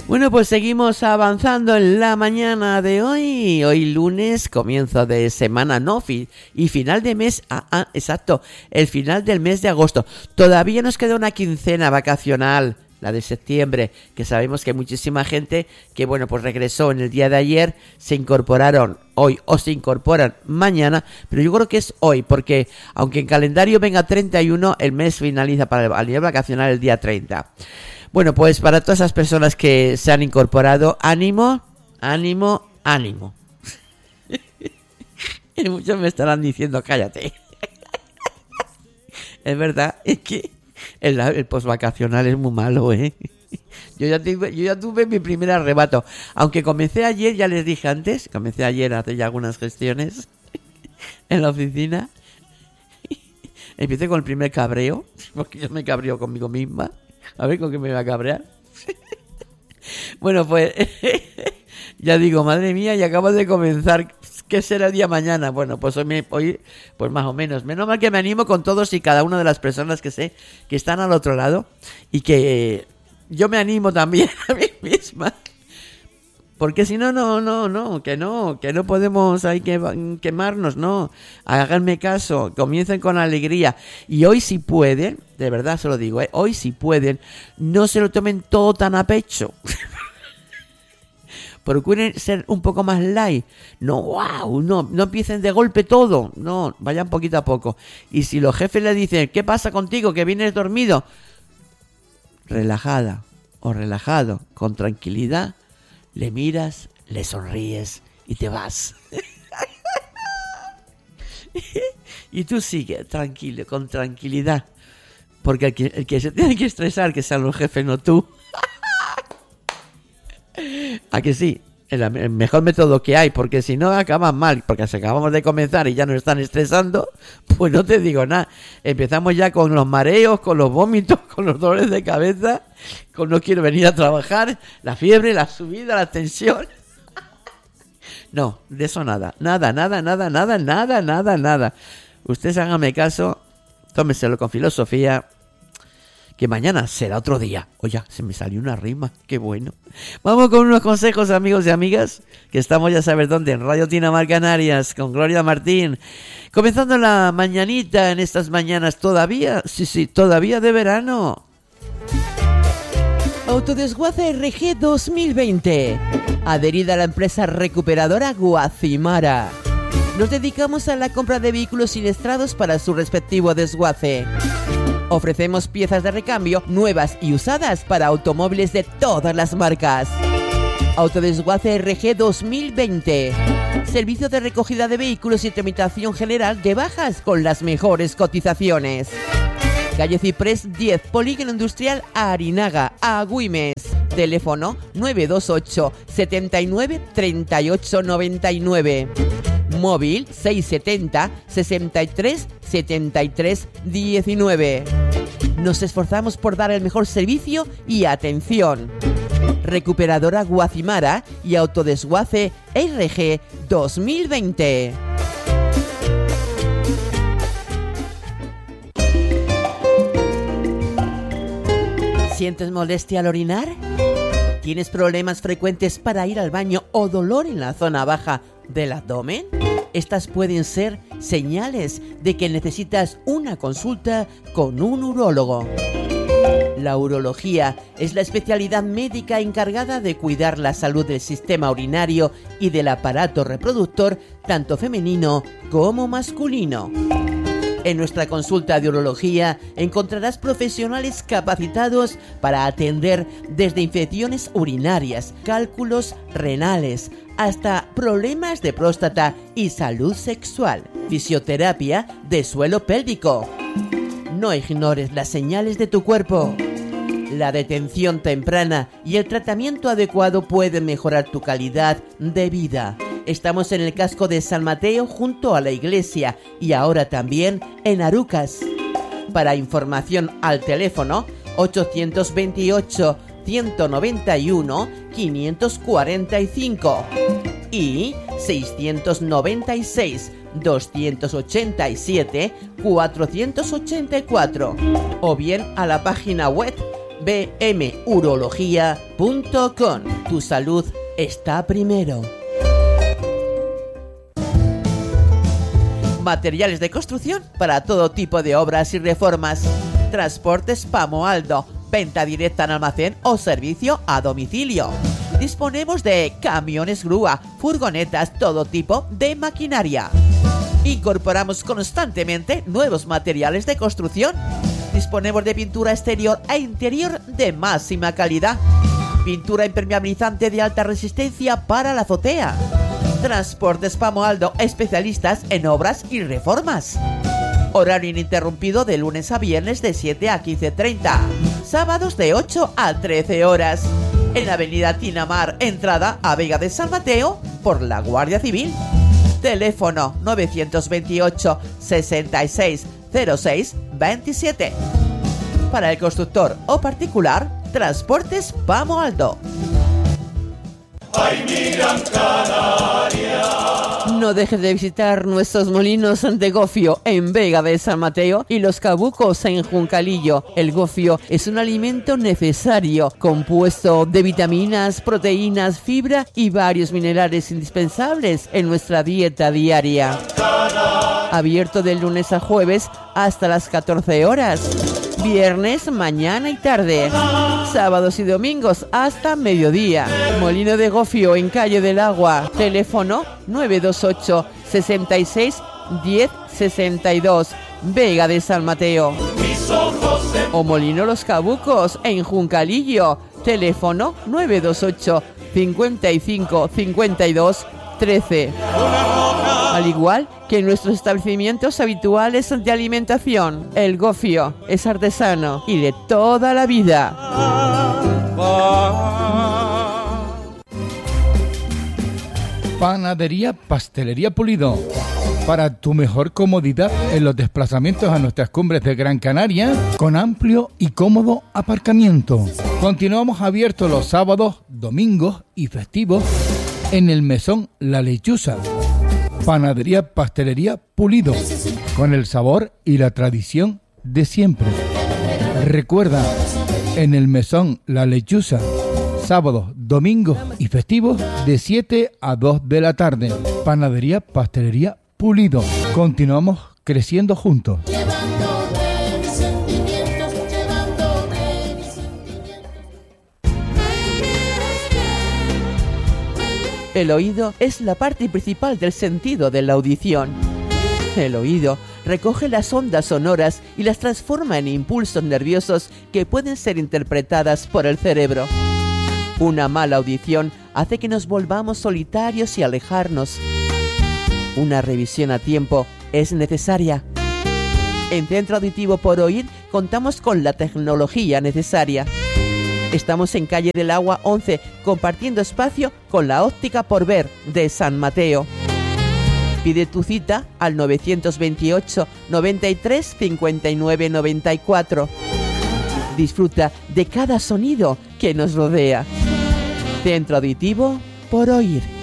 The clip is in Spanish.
Bueno, pues seguimos avanzando en la mañana de hoy. Hoy lunes, comienzo de semana, y final de mes. Exacto, el final del mes de agosto. Todavía nos queda una quincena vacacional, la de septiembre, que sabemos que hay muchísima gente que, bueno, pues regresó en el día de ayer, se incorporaron hoy o se incorporan mañana, pero yo creo que es hoy, porque aunque en calendario venga 31, el mes finaliza para el nivel vacacional el día 30. Bueno, pues para todas esas personas que se han incorporado, ánimo, ánimo, ánimo. Y muchos me estarán diciendo, cállate. Es verdad, es que el postvacacional es muy malo, ¿eh? Yo ya tuve mi primer arrebato. Aunque comencé ayer, ya les dije antes, comencé ayer a hacer ya algunas gestiones en la oficina. Empecé con el primer cabreo, porque yo me cabreo conmigo misma. A ver con qué me va a cabrear. Bueno, pues ya digo, madre mía, y acabo de comenzar. ¿Qué será el día mañana? Bueno, pues hoy pues más o menos. Menos mal que me animo con todos y cada una de las personas que sé que están al otro lado. Y que yo me animo también a mí misma. Porque si no, que no podemos ahí quemarnos, no. Háganme caso, comiencen con alegría. Y hoy si pueden, de verdad se lo digo, hoy si pueden, no se lo tomen todo tan a pecho. Procuren ser un poco más light. No empiecen de golpe todo. No, vayan poquito a poco. Y si los jefes le dicen, ¿qué pasa contigo? Que vienes dormido. Relajada o relajado, con tranquilidad. Le miras, le sonríes y te vas. Y tú sigue tranquilo, con tranquilidad. Porque el que se tiene que estresar, que sean los jefes, no tú. ¿A que sí? El mejor método que hay, porque si no acaban mal, porque si acabamos de comenzar y ya nos están estresando, pues no te digo nada. Empezamos ya con los mareos, con los vómitos, con los dolores de cabeza, con no quiero venir a trabajar, la fiebre, la subida, la tensión. No, de eso nada. Ustedes háganme caso, tómenselo con filosofía, que mañana será otro día. Oye, se me salió una rima, qué bueno. Vamos con unos consejos, amigos y amigas, que estamos ya sabes dónde, en Radio Tinamar Canarias, con Gloria Martín. Comenzando la mañanita en estas mañanas todavía, todavía de verano. Autodesguace RG 2020. Adherida a la empresa recuperadora Guacimara. Nos dedicamos a la compra de vehículos siniestrados para su respectivo desguace. Ofrecemos piezas de recambio nuevas y usadas para automóviles de todas las marcas. Autodesguace RG 2020. Servicio de recogida de vehículos y tramitación general de bajas con las mejores cotizaciones. Calle Ciprés 10, Polígono Industrial Arinaga, Agüimes. Teléfono 928 79 38 99. Móvil 670 63 73 19. Nos esforzamos por dar el mejor servicio y atención. Recuperadora Guacimara y Autodesguace RG 2020. ¿Sientes molestia al orinar? ¿Tienes problemas frecuentes para ir al baño o dolor en la zona baja del abdomen? Estas pueden ser señales de que necesitas una consulta con un urólogo. La urología es la especialidad médica encargada de cuidar la salud del sistema urinario y del aparato reproductor, tanto femenino como masculino. En nuestra consulta de urología encontrarás profesionales capacitados para atender desde infecciones urinarias, cálculos renales, hasta problemas de próstata y salud sexual. Fisioterapia de suelo pélvico. No ignores las señales de tu cuerpo. La detención temprana y el tratamiento adecuado pueden mejorar tu calidad de vida. Estamos en el casco de San Mateo junto a la iglesia y ahora también en Arucas. Para información al teléfono 828 191 545 y 696 287 484 o bien a la página web bmurología.com. Tu salud está primero. Materiales de construcción para todo tipo de obras y reformas. Transportes Pamoaldo. Venta directa en almacén o servicio a domicilio. Disponemos de camiones grúa, furgonetas, todo tipo de maquinaria. Incorporamos constantemente nuevos materiales de construcción. Disponemos de pintura exterior e interior de máxima calidad. Pintura impermeabilizante de alta resistencia para la azotea. Transportes Pamoaldo, especialistas en obras y reformas. Horario ininterrumpido de lunes a viernes de 7 a 15:30. Sábados de 8 a 13 horas. En Avenida Tinamar, entrada a Vega de San Mateo, por la Guardia Civil. Teléfono 928 66 06 27. Para el constructor o particular, Transportes Pamoaldo. ¡Ay, miran Canarias! No dejes de visitar nuestros molinos de gofio en Vega de San Mateo y los cabucos en Juncalillo. El gofio es un alimento necesario, compuesto de vitaminas, proteínas, fibra y varios minerales indispensables en nuestra dieta diaria. Abierto de lunes a jueves hasta las 14 horas. Viernes, mañana y tarde. Sábados y domingos hasta mediodía. Molino de gofio en Calle del Agua. Teléfono 928 66 10 62. Vega de San Mateo. O Molino Los Cabucos en Juncalillo. Teléfono 928 55 52 13. Al igual que en nuestros establecimientos habituales de alimentación, el gofio es artesano y de toda la vida. Panadería Pastelería Pulido. Para tu mejor comodidad en los desplazamientos a nuestras cumbres de Gran Canaria, con amplio y cómodo aparcamiento. Continuamos abiertos los sábados, domingos y festivos en el Mesón La Lechuza. Panadería Pastelería Pulido, con el sabor y la tradición de siempre. Recuerda, en el Mesón La Lechuza, sábados, domingos y festivos de 7 a 2 de la tarde. Panadería Pastelería Pulido. Continuamos creciendo juntos. El oído es la parte principal del sentido de la audición. El oído recoge las ondas sonoras y las transforma en impulsos nerviosos que pueden ser interpretadas por el cerebro. Una mala audición hace que nos volvamos solitarios y alejarnos. Una revisión a tiempo es necesaria. En Centro Auditivo Por Oír contamos con la tecnología necesaria. Estamos en Calle del Agua 11, compartiendo espacio con la Óptica Por Ver de San Mateo. Pide tu cita al 928 93 59 94. Disfruta de cada sonido que nos rodea. Centro Auditivo Por Oír.